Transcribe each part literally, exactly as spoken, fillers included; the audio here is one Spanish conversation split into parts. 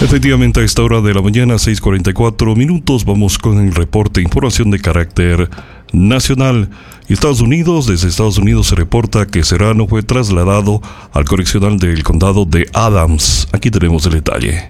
Efectivamente, a esta hora de la mañana, seis cuarenta y cuatro minutos, vamos con el reporte, información de carácter nacional. Y Estados Unidos, desde Estados Unidos se reporta que Serrano fue trasladado al correccional del condado de Adams. Aquí tenemos el detalle.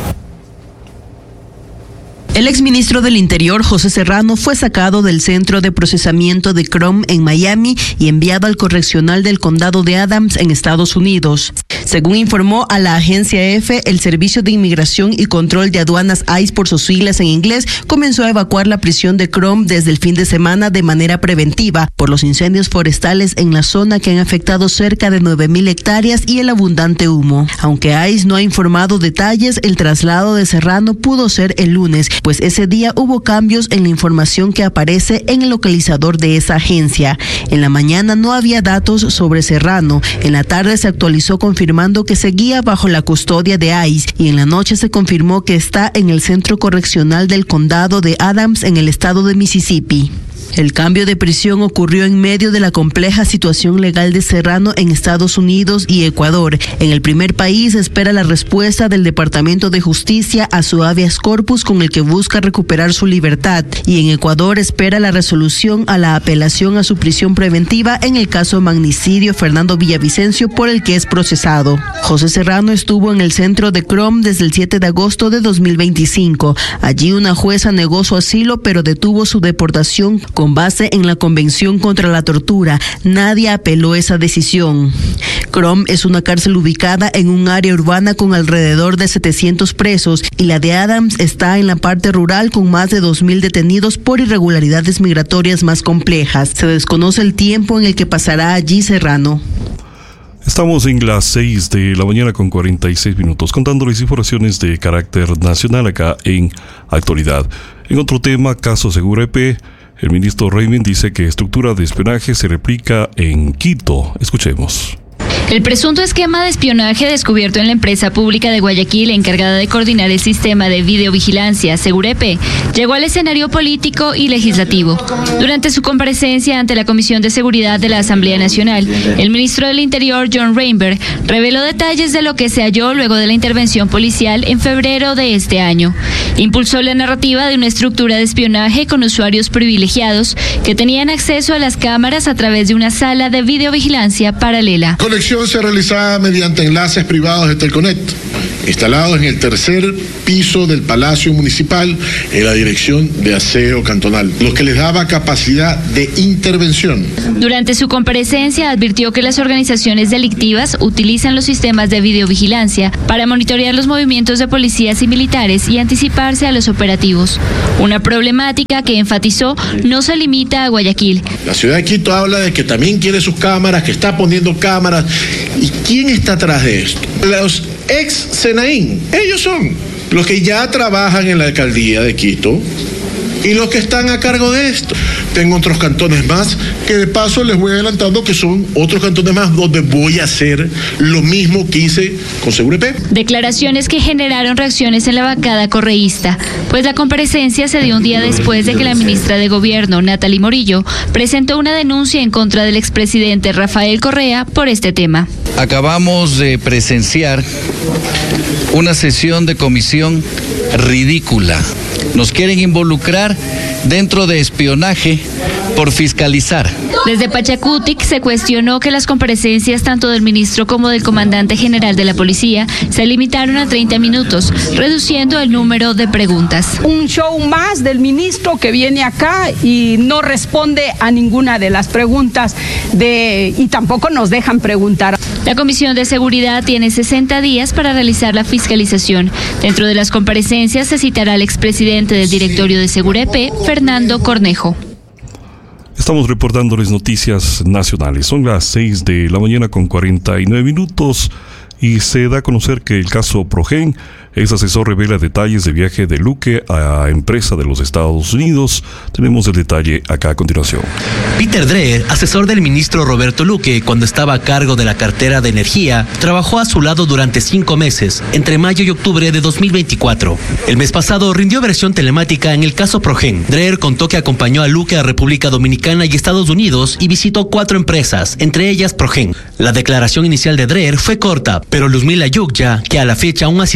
El exministro del Interior, José Serrano, fue sacado del centro de procesamiento de Crom en Miami y enviado al correccional del condado de Adams en Estados Unidos. Según informó a la agencia EFE, el Servicio de Inmigración y Control de Aduanas I C E por sus siglas en inglés comenzó a evacuar la prisión de Crom desde el fin de semana de manera preventiva por los incendios forestales en la zona que han afectado cerca de nueve mil hectáreas y el abundante humo. Aunque I C E no ha informado detalles, el traslado de Serrano pudo ser el lunes, pues ese día hubo cambios en la información que aparece en el localizador de esa agencia. En la mañana no había datos sobre Serrano, en la tarde se actualizó confirmando que seguía bajo la custodia de I C E y en la noche se confirmó que está en el centro correccional del condado de Adams en el estado de Mississippi. El cambio de prisión ocurrió en medio de la compleja situación legal de Serrano en Estados Unidos y Ecuador. En el primer país espera la respuesta del Departamento de Justicia a su habeas corpus con el que busca recuperar su libertad, y en Ecuador espera la resolución a la apelación a su prisión preventiva en el caso magnicidio Fernando Villavicencio por el que es procesado. José Serrano estuvo en el centro de Crom desde el siete de agosto de dos mil veinticinco. Allí una jueza negó su asilo pero detuvo su deportación con base en la Convención contra la Tortura. Nadie apeló esa decisión. Crom es una cárcel ubicada en un área urbana con alrededor de setecientos presos y la de Adams está en la parte rural con más de dos mil detenidos por irregularidades migratorias más complejas. Se desconoce el tiempo en el que pasará allí Serrano. Estamos en las seis de la mañana con cuarenta y seis minutos, contándoles informaciones de carácter nacional acá en Actualidad. En otro tema, caso Segura E P, el ministro Raymond dice que estructura de espionaje se replica en Quito. Escuchemos. El presunto esquema de espionaje descubierto en la empresa pública de Guayaquil encargada de coordinar el sistema de videovigilancia Segura E P llegó al escenario político y legislativo. Durante su comparecencia ante la Comisión de Seguridad de la Asamblea Nacional, el ministro del Interior, John Rainberg, reveló detalles de lo que se halló luego de la intervención policial en febrero de este año. Impulsó la narrativa de una estructura de espionaje con usuarios privilegiados que tenían acceso a las cámaras a través de una sala de videovigilancia paralela. Conexión se realizaba mediante enlaces privados de Telconet, instalados en el tercer piso del Palacio Municipal en la Dirección de Aseo Cantonal, lo que les daba capacidad de intervención. Durante su comparecencia advirtió que las organizaciones delictivas utilizan los sistemas de videovigilancia para monitorear los movimientos de policías y militares y anticiparse a los operativos. Una problemática que enfatizó no se limita a Guayaquil. La ciudad de Quito habla de que también quiere sus cámaras, que está poniendo cámaras. ¿Y quién está atrás de esto? Los ex Senaín, ellos son los que ya trabajan en la alcaldía de Quito y los que están a cargo de esto. Tengo otros cantones más que de paso les voy adelantando que son otros cantones más donde voy a hacer lo mismo que hice con Segura E P. Declaraciones que generaron reacciones en la bancada correísta, pues la comparecencia se dio un día después de que la ministra de Gobierno, Natalie Morillo, presentó una denuncia en contra del expresidente Rafael Correa por este tema. Acabamos de presenciar una sesión de comisión ridícula. Nos quieren involucrar dentro de espionaje por fiscalizar. Desde Pachacutic se cuestionó que las comparecencias tanto del ministro como del comandante general de la policía se limitaron a treinta minutos, reduciendo el número de preguntas. Un show más del ministro que viene acá y no responde a ninguna de las preguntas de y tampoco nos dejan preguntar. La Comisión de Seguridad tiene sesenta días para realizar la fiscalización. Dentro de las comparecencias se citará al expresidente del directorio de Segura E P, Fernando Cornejo. Estamos reportándoles noticias nacionales. Son las seis de la mañana con cuarenta y nueve minutos y se da a conocer que el caso Progen, ex asesor revela detalles de viaje de Luque a empresa de los Estados Unidos. Tenemos el detalle acá a continuación. Peter Dreher, asesor del ministro Roberto Luque, cuando estaba a cargo de la cartera de energía, trabajó a su lado durante cinco meses, entre mayo y octubre de dos mil veinticuatro. El mes pasado rindió versión telemática en el caso Progen. Dreher contó que acompañó a Luque a República Dominicana y Estados Unidos y visitó cuatro empresas, entre ellas Progen. La declaración inicial de Dreher fue corta, pero Luzmila Yukya, que a la fecha aún asistía al fiscal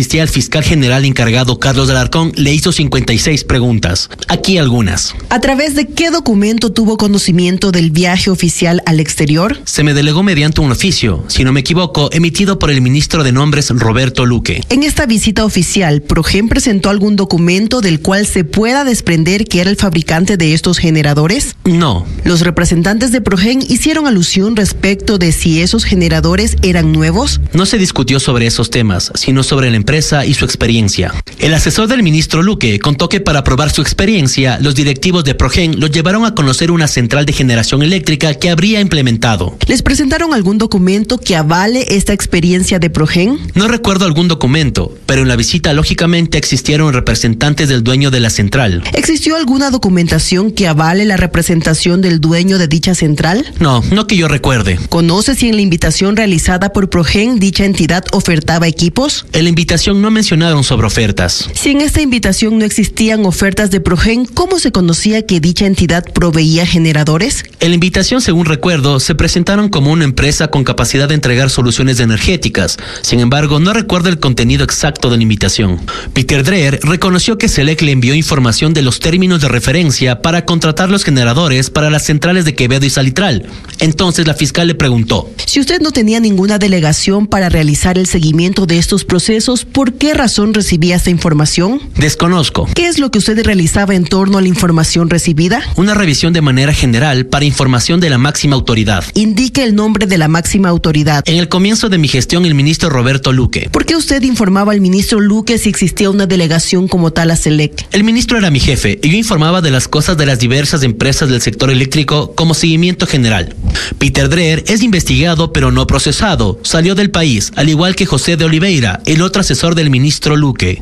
fiscal general encargado Carlos Alarcón le hizo cincuenta y seis preguntas. Aquí algunas. ¿A través de qué documento tuvo conocimiento del viaje oficial al exterior? Se me delegó mediante un oficio, si no me equivoco, emitido por el ministro de Nombres Roberto Luque. En esta visita oficial, Progen presentó algún documento del cual se pueda desprender que era el fabricante de estos generadores? No. Los representantes de Progen hicieron alusión respecto de si esos generadores eran nuevos. No se discutió sobre esos temas, sino sobre la empresa y su experiencia. El asesor del ministro Luque contó que para probar su experiencia, los directivos de Progen los llevaron a conocer una central de generación eléctrica que habría implementado. ¿Les presentaron algún documento que avale esta experiencia de Progen? No recuerdo algún documento, pero en la visita lógicamente existieron representantes del dueño de la central. ¿Existió alguna documentación que avale la representación del dueño de dicha central? No, no que yo recuerde. ¿Conoce si en la invitación realizada por Progen dicha entidad ofertaba equipos? En la invitación no mencionaron sobre ofertas. Si en esta invitación no existían ofertas de Progen, ¿cómo se conocía que dicha entidad proveía generadores? En la invitación, según recuerdo, se presentaron como una empresa con capacidad de entregar soluciones energéticas. Sin embargo, no recuerdo el contenido exacto de la invitación. Peter Dreher reconoció que Selec le envió información de los términos de referencia para contratar los generadores para las centrales de Quevedo y Salitral. Entonces la fiscal le preguntó: si usted no tenía ninguna delegación para realizar el seguimiento de estos procesos, ¿por qué razón recibía esta información? Desconozco. ¿Qué es lo que usted realizaba en torno a la información recibida? Una revisión de manera general para información de la máxima autoridad. Indique el nombre de la máxima autoridad. En el comienzo de mi gestión, el ministro Roberto Luque. ¿Por qué usted informaba al ministro Luque si existía una delegación como tal a Selec? El ministro era mi jefe y yo informaba de las cosas de las diversas empresas del sector eléctrico como seguimiento general. Peter Dreher es investigado pero no procesado. Salió del país, al igual que José de Oliveira, el otro asesor del ministro Luque.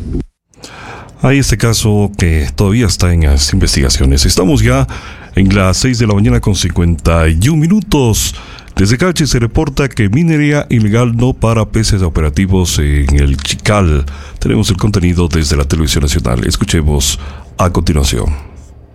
Hay este caso que todavía está en las investigaciones. Estamos ya en las seis de la mañana con cincuenta y un minutos. Desde Calchi se reporta que minería ilegal no para pese a operativos en el Chical. Tenemos el contenido desde la Televisión Nacional. Escuchemos a continuación.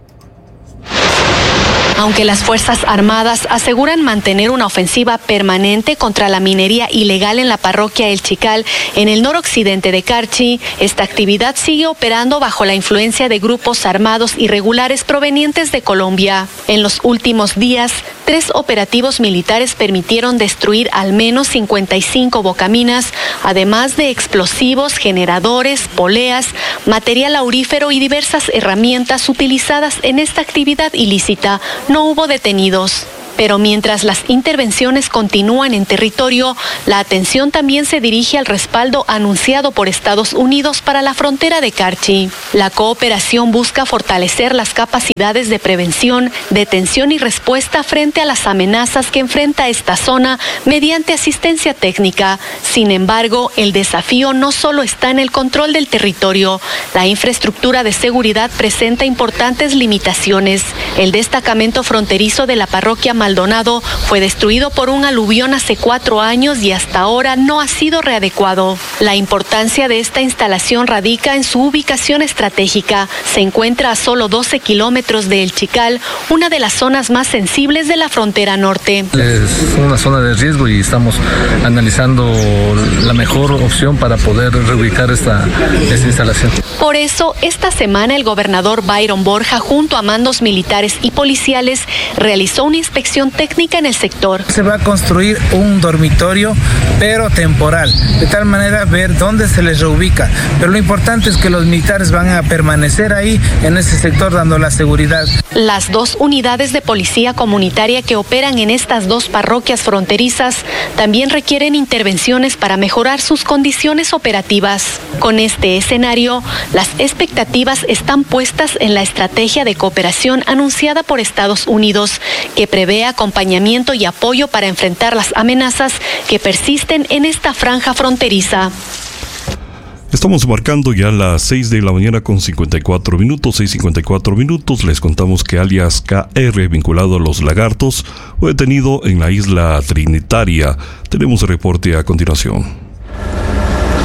Aunque las Fuerzas Armadas aseguran mantener una ofensiva permanente contra la minería ilegal en la parroquia El Chical, en el noroccidente de Carchi, esta actividad sigue operando bajo la influencia de grupos armados irregulares provenientes de Colombia. En los últimos días, tres operativos militares permitieron destruir al menos cincuenta y cinco bocaminas, además de explosivos, generadores, poleas, material aurífero y diversas herramientas utilizadas en esta actividad ilícita. No hubo detenidos. Pero mientras las intervenciones continúan en territorio, la atención también se dirige al respaldo anunciado por Estados Unidos para la frontera de Carchi. La cooperación busca fortalecer las capacidades de prevención, detención y respuesta frente a las amenazas que enfrenta esta zona mediante asistencia técnica. Sin embargo, el desafío no solo está en el control del territorio. La infraestructura de seguridad presenta importantes limitaciones. El destacamento fronterizo de la parroquia Maldonado fue destruido por un aluvión hace cuatro años y hasta ahora no ha sido readecuado. La importancia de esta instalación radica en su ubicación estratégica. Se encuentra a solo doce kilómetros de El Chical, una de las zonas más sensibles de la frontera norte. Es una zona de riesgo y estamos analizando la mejor opción para poder reubicar esta, esta instalación. Por eso, esta semana el gobernador Byron Borja, junto a mandos militares y policiales, realizó una inspección técnica en el sector. Se va a construir un dormitorio, pero temporal, de tal manera ver dónde se les reubica. Pero lo importante es que los militares van a permanecer ahí en ese sector dando la seguridad. Las dos unidades de policía comunitaria que operan en estas dos parroquias fronterizas también requieren intervenciones para mejorar sus condiciones operativas. Con este escenario, las expectativas están puestas en la estrategia de cooperación anunciada por Estados Unidos, que prevé acompañamiento y apoyo para enfrentar las amenazas que persisten en esta franja fronteriza. Estamos marcando ya las seis de la mañana con cincuenta y cuatro minutos, seis cincuenta y cuatro minutos. Les contamos que alias K R, vinculado a los lagartos, fue detenido en la isla Trinitaria. Tenemos el reporte a continuación.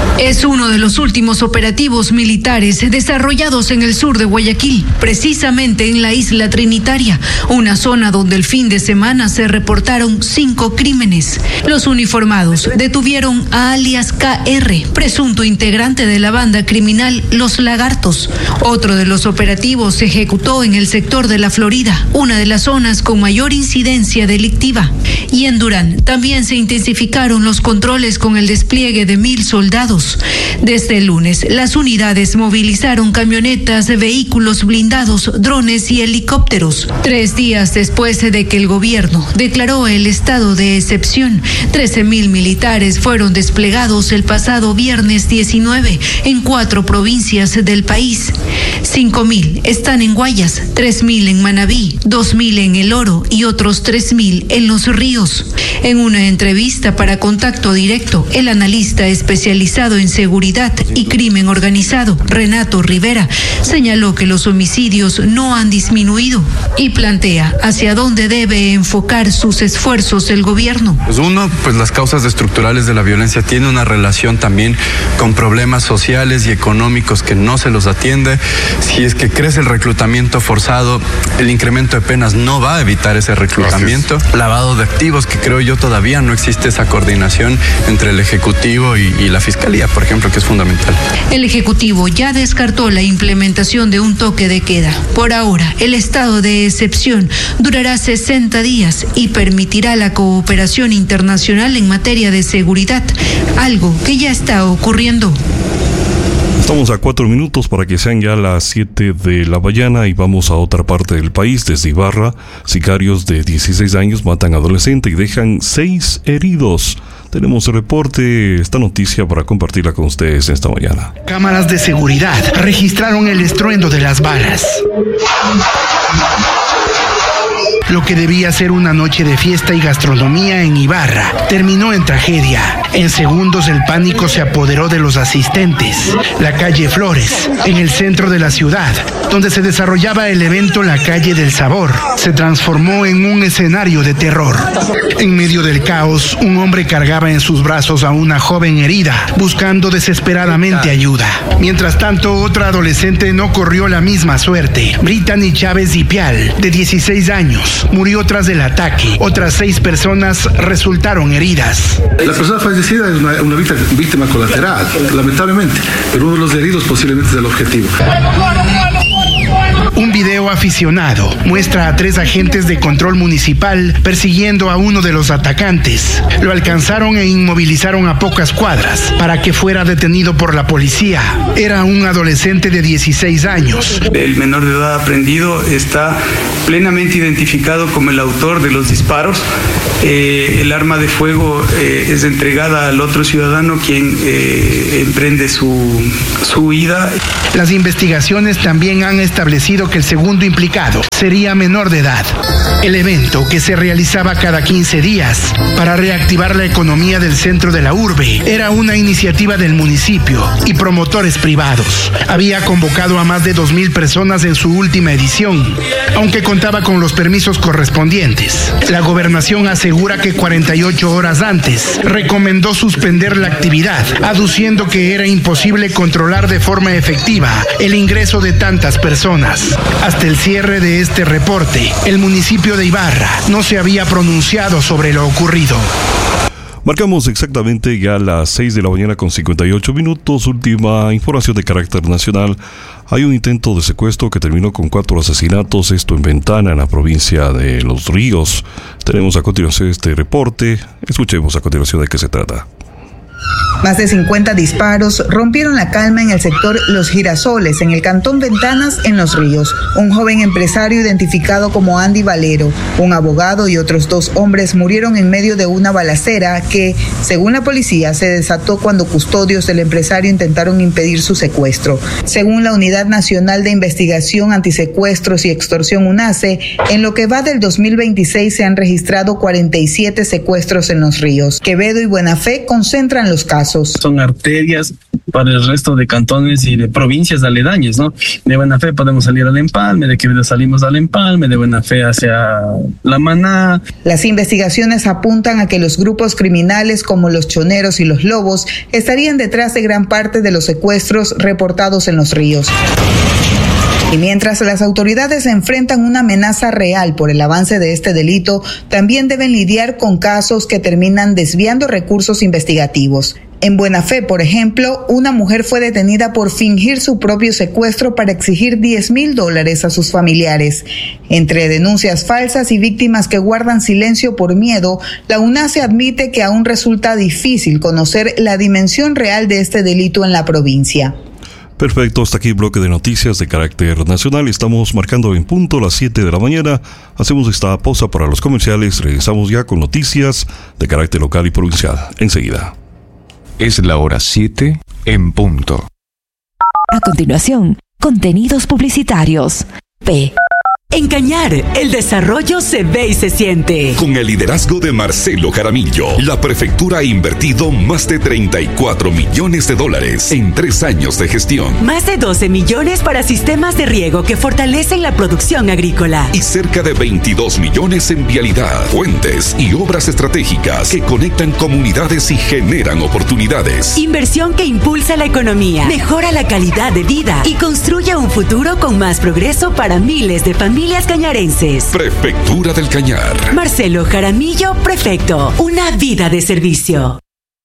Es uno de los últimos operativos militares desarrollados en el sur de Guayaquil, precisamente en la isla Trinitaria, una zona donde el fin de semana se reportaron cinco crímenes. Los uniformados detuvieron a alias K R, presunto integrante de la banda criminal Los Lagartos. Otro de los operativos se ejecutó en el sector de La Florida, una de las zonas con mayor incidencia delictiva. Y en Durán también se intensificaron los controles con el despliegue de mil soldados. Desde el lunes, las unidades movilizaron camionetas, vehículos blindados, drones y helicópteros. Tres días después de que el gobierno declaró el estado de excepción, trece mil militares fueron desplegados el pasado viernes diecinueve en cuatro provincias del país. cinco mil están en Guayas, tres mil en Manabí, dos mil en El Oro y otros tres mil en Los Ríos. En una entrevista para Contacto Directo, el analista especializado en seguridad y crimen organizado, Renato Rivera, señaló que los homicidios no han disminuido y plantea hacia dónde debe enfocar sus esfuerzos el gobierno. Pues uno, pues las causas estructurales de la violencia tienen una relación también con problemas sociales y económicos que no se los atiende. Si es que crece el reclutamiento forzado, el incremento de penas no va a evitar ese reclutamiento. Gracias. Lavado de activos, que creo yo todavía no existe esa coordinación entre el Ejecutivo y, y la Fiscalía, por ejemplo, que es fundamental. El Ejecutivo ya descartó la implementación de un toque de queda. Por ahora, el estado de excepción durará sesenta días y permitirá la cooperación internacional en materia de seguridad, algo que ya está ocurriendo. Estamos a cuatro minutos para que sean ya las siete de la mañana y vamos a otra parte del país. Desde Ibarra, sicarios de dieciséis años matan a adolescente y dejan seis heridos. Tenemos el reporte, esta noticia para compartirla con ustedes esta mañana. Cámaras de seguridad registraron el estruendo de las balas. Lo que debía ser una noche de fiesta y gastronomía en Ibarra terminó en tragedia. En segundos el pánico se apoderó de los asistentes. La calle Flores, en el centro de la ciudad, donde se desarrollaba el evento La Calle del Sabor, se transformó en un escenario de terror. En medio del caos, un hombre cargaba en sus brazos a una joven herida, buscando desesperadamente ayuda. Mientras tanto, otra adolescente no corrió la misma suerte. Brittany Chávez Dipial, de dieciséis años, murió tras el ataque. Otras seis personas resultaron heridas. La persona fallecida es una, una víctima, víctima colateral, lamentablemente, pero uno de los heridos posiblemente es el objetivo. Un video aficionado muestra a tres agentes de control municipal persiguiendo a uno de los atacantes. Lo alcanzaron e inmovilizaron a pocas cuadras para que fuera detenido por la policía. Era un adolescente de dieciséis años. El menor de edad aprendido está plenamente identificado como el autor de los disparos. Eh, el arma de fuego eh, es entregada al otro ciudadano, quien eh, emprende su, su huida. Las investigaciones también han establecido que el segundo implicado sería menor de edad. El evento, que se realizaba cada quince días para reactivar la economía del centro de la urbe, era una iniciativa del municipio y promotores privados. Había convocado a más de dos mil personas en su última edición, aunque contaba con los permisos correspondientes. La gobernación asegura que cuarenta y ocho horas antes recomendó suspender la actividad, aduciendo que era imposible controlar de forma efectiva el ingreso de tantas personas. Hasta el cierre de este reporte, el municipio de Ibarra no se había pronunciado sobre lo ocurrido. Marcamos exactamente ya las seis de la mañana con cincuenta y ocho minutos. Última información de carácter nacional. Hay un intento de secuestro que terminó con cuatro asesinatos, esto en Ventana, en la provincia de Los Ríos. Tenemos a continuación este reporte. Escuchemos a continuación de qué se trata. Más de cincuenta disparos rompieron la calma en el sector Los Girasoles, en el cantón Ventanas, en Los Ríos. Un joven empresario identificado como Andy Valero, un abogado y otros dos hombres murieron en medio de una balacera que, según la policía, se desató cuando custodios del empresario intentaron impedir su secuestro. Según la Unidad Nacional de Investigación Antisecuestros y Extorsión UNACE, en lo que va del dos mil veintiséis se han registrado cuarenta y siete secuestros en Los Ríos. Quevedo y Buenafé concentran cierran los casos. Son arterias para el resto de cantones y de provincias aledañas, ¿no? De buena fe podemos salir al Empalme, de Quevedo salimos al Empalme, de buena fe hacia La Maná. Las investigaciones apuntan a que los grupos criminales como los choneros y los lobos estarían detrás de gran parte de los secuestros reportados en los ríos. Y mientras las autoridades enfrentan una amenaza real por el avance de este delito, también deben lidiar con casos que terminan desviando recursos investigativos. En Buena Fe, por ejemplo, una mujer fue detenida por fingir su propio secuestro para exigir diez mil dólares a sus familiares. Entre denuncias falsas y víctimas que guardan silencio por miedo, la UNACE admite que aún resulta difícil conocer la dimensión real de este delito en la provincia. Perfecto, hasta aquí el bloque de noticias de carácter nacional. Estamos marcando en punto las siete de la mañana. Hacemos esta pausa para los comerciales. Regresamos ya con noticias de carácter local y provincial. Enseguida. Es la hora siete en punto. A continuación, contenidos publicitarios. P. En Cañar, el desarrollo se ve y se siente. Con el liderazgo de Marcelo Jaramillo, la prefectura ha invertido más de treinta y cuatro millones de dólares en tres años de gestión. Más de doce millones para sistemas de riego que fortalecen la producción agrícola. Y cerca de veintidós millones en vialidad, puentes y obras estratégicas que conectan comunidades y generan oportunidades. Inversión que impulsa la economía, mejora la calidad de vida y construye un futuro con más progreso para miles de familias cañarenses. Prefectura del Cañar. Marcelo Jaramillo, prefecto. Una vida de servicio.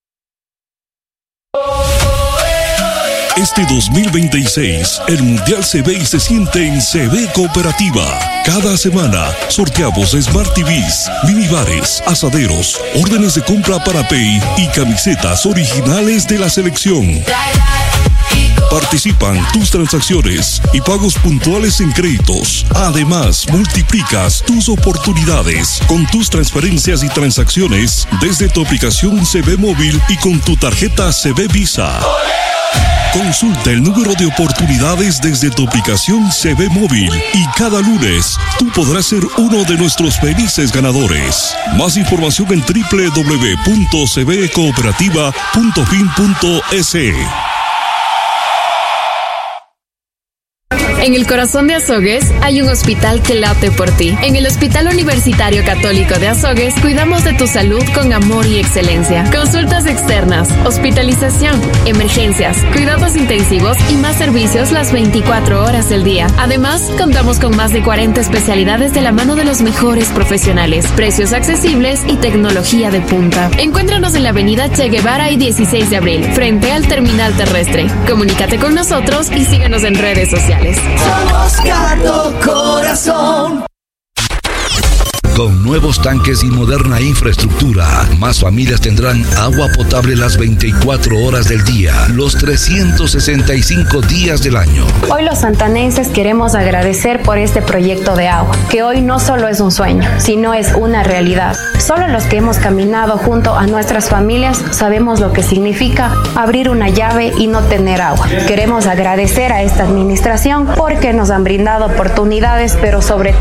Este dos mil veintiséis, el Mundial se ve y se siente en Se Ve Cooperativa. Cada semana sorteamos Smart T Vs, minibares, asaderos, órdenes de compra para Pay y camisetas originales de la selección. Participan tus transacciones y pagos puntuales en créditos. Además, multiplicas tus oportunidades con tus transferencias y transacciones desde tu aplicación Se Ve Móvil y con tu tarjeta Se Ve Visa. Consulta el número de oportunidades desde tu aplicación Se Ve Móvil y cada lunes tú podrás ser uno de nuestros felices ganadores. Más información en doble u doble u doble u punto se ve cooperativa punto fin punto es. En el corazón de Azogues hay un hospital que late por ti. En el Hospital Universitario Católico de Azogues cuidamos de tu salud con amor y excelencia. Consultas externas, hospitalización, emergencias, cuidados intensivos y más servicios las veinticuatro horas del día. Además, contamos con más de cuarenta especialidades de la mano de los mejores profesionales, precios accesibles y tecnología de punta. Encuéntranos en la avenida Che Guevara y dieciséis de abril, frente al terminal terrestre. Comunícate con nosotros y síguenos en redes sociales. Somos Cardo Corazón. Con nuevos tanques y moderna infraestructura, más familias tendrán agua potable las veinticuatro horas del día, los trescientos sesenta y cinco días del año. Hoy los santanenses queremos agradecer por este proyecto de agua, que hoy no solo es un sueño, sino es una realidad. Solo los que hemos caminado junto a nuestras familias sabemos lo que significa abrir una llave y no tener agua. Queremos agradecer a esta administración porque nos han brindado oportunidades, pero sobre